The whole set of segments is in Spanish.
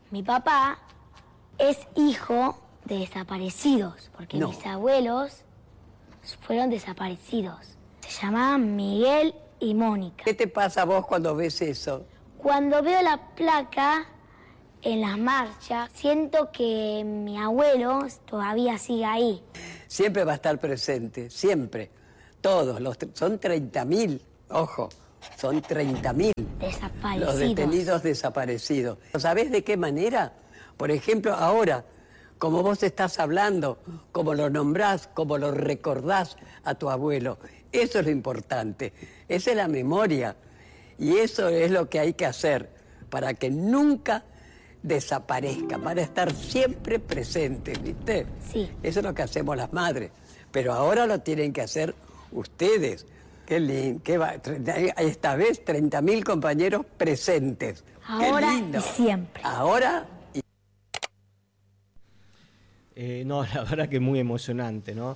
Mi papá es hijo de desaparecidos, porque mis abuelos fueron desaparecidos. Se llamaban Miguel y Mónica. ¿Qué te pasa a vos cuando ves eso? Cuando veo la placa en las marchas, siento que mi abuelo todavía sigue ahí. Siempre va a estar presente, siempre. Todos, son 30.000, ojo, son 30.000. Desaparecidos. Los detenidos desaparecidos. ¿Sabés de qué manera? Por ejemplo, ahora, como vos estás hablando, como lo nombrás, como lo recordás a tu abuelo. Eso es lo importante, esa es la memoria. Y eso es lo que hay que hacer para que nunca desaparezca, para estar siempre presentes, ¿viste? Sí. Eso es lo que hacemos las madres. Pero ahora lo tienen que hacer ustedes. Qué lindo, esta vez 30.000 compañeros presentes. Ahora Qué lindo. y siempre. Ahora y... No, la verdad que es muy emocionante, ¿no?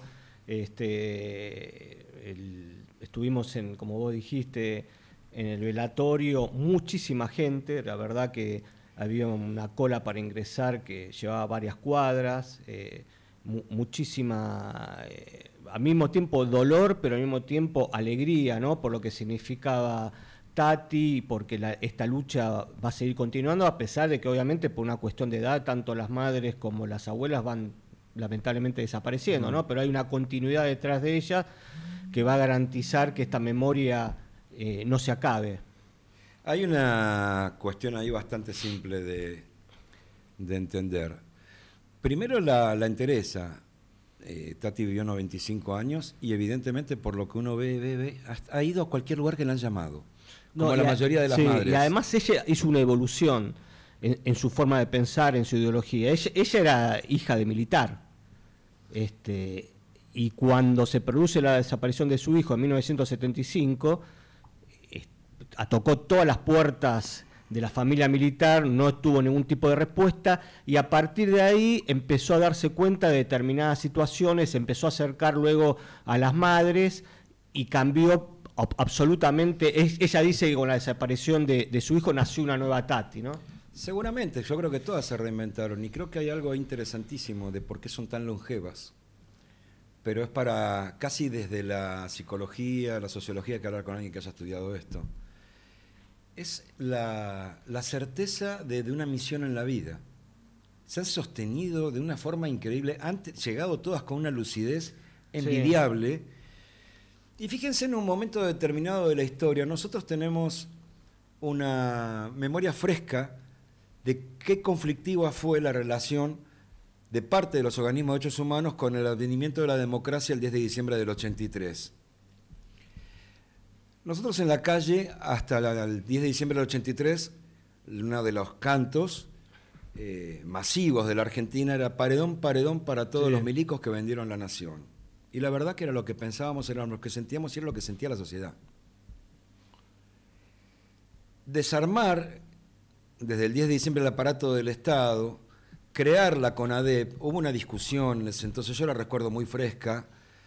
Estuvimos como vos dijiste, en el velatorio, muchísima gente, la verdad que había una cola para ingresar que llevaba varias cuadras, muchísima, al mismo tiempo dolor, pero al mismo tiempo alegría, ¿no? Por lo que significaba Tati, porque esta lucha va a seguir continuando, a pesar de que obviamente por una cuestión de edad, tanto las madres como las abuelas van lamentablemente desapareciendo, ¿no? Pero hay una continuidad detrás de ellas que va a garantizar que esta memoria no se acabe. Hay una cuestión ahí bastante simple de entender. Primero la entereza. Tati vivió 95 años y evidentemente por lo que uno ve, ha ido a cualquier lugar que le han llamado. Como la mayoría de las madres. Y además ella hizo una evolución en su forma de pensar, en su ideología. Ella era hija de militar. Y cuando se produce la desaparición de su hijo en 1975, tocó todas las puertas de la familia militar, no tuvo ningún tipo de respuesta, y a partir de ahí empezó a darse cuenta de determinadas situaciones, empezó a acercar luego a las madres y cambió absolutamente. Ella dice que con la desaparición de su hijo nació una nueva Tati, ¿no? Seguramente, yo creo que todas se reinventaron y creo que hay algo interesantísimo de por qué son tan longevas. Pero es para, casi desde la psicología, la sociología, que hablar con alguien que haya estudiado esto. Es la certeza de una misión en la vida. Se han sostenido de una forma increíble, han llegado todas con una lucidez envidiable. Sí. Y fíjense, en un momento determinado de la historia, nosotros tenemos una memoria fresca de qué conflictiva fue la relación de parte de los organismos de derechos humanos con el advenimiento de la democracia el 10 de diciembre del 83. Nosotros en la calle, hasta el 10 de diciembre del 83, uno de los cantos masivos de la Argentina era paredón, paredón para todos los milicos que vendieron la nación. Y la verdad que era lo que pensábamos, era lo que sentíamos y era lo que sentía la sociedad. Desarmar, desde el 10 de diciembre, el aparato del Estado, crear la CONADEP, hubo una discusión en ese entonces, yo la recuerdo muy fresca,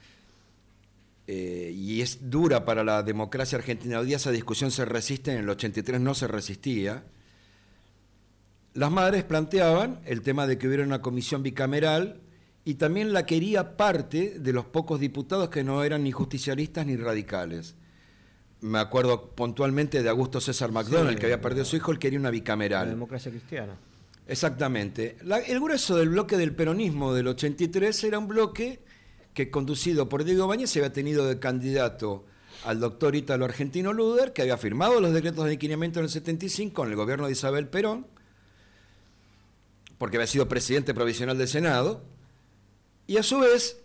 y es dura para la democracia argentina. Hoy día esa discusión se resiste, en el 83 no se resistía. Las madres planteaban el tema de que hubiera una comisión bicameral y también la quería parte de los pocos diputados que no eran ni justicialistas ni radicales. Me acuerdo puntualmente de Augusto César McDonald, que había perdido a su hijo, él quería una bicameral. La democracia cristiana. Exactamente. El grueso del bloque del peronismo del 83 era un bloque que, conducido por Diego Bañez, se había tenido de candidato al doctor Ítalo Argentino Luder, que había firmado los decretos de aniquilamiento en el 75 con el gobierno de Isabel Perón, porque había sido presidente provisional del Senado, y a su vez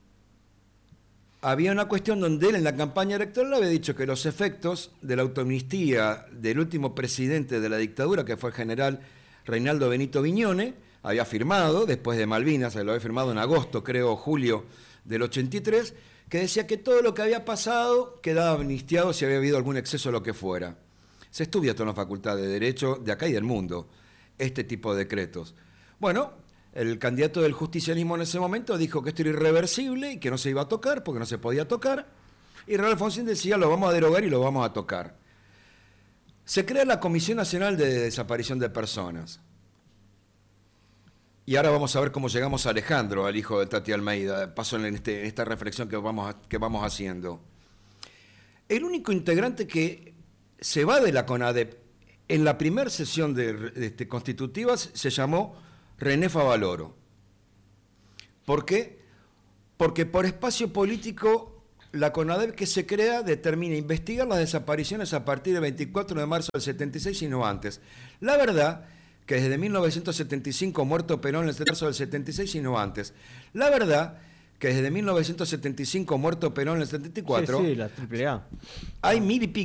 había una cuestión donde él en la campaña electoral había dicho que los efectos de la autoamnistía del último presidente de la dictadura, que fue el general Reinaldo Benito Viñone, había firmado, después de Malvinas, lo había firmado en agosto, creo, julio del 83, que decía que todo lo que había pasado quedaba amnistiado si había habido algún exceso o lo que fuera. Se estudia esto en la Facultad de Derecho de acá y del mundo, este tipo de decretos. Bueno, el candidato del justicialismo en ese momento dijo que esto era irreversible y que no se iba a tocar porque no se podía tocar, y Raúl Alfonsín decía lo vamos a derogar y lo vamos a tocar. Se crea la Comisión Nacional de Desaparición de Personas. Y ahora vamos a ver cómo llegamos a Alejandro, al hijo de Tati Almeida. Paso en esta reflexión que vamos haciendo. El único integrante que se va de la CONADEP en la primera sesión de constitutivas se llamó René Favaloro. ¿Por qué? Porque por espacio político la CONADEP que se crea determina investigar las desapariciones a partir del 24 de marzo del 76 y no antes. La verdad que desde 1975 muerto Perón en el marzo del 76 y no antes. La verdad que desde 1975 muerto Perón en el 74 Sí, la AAA. hay 1000 y pico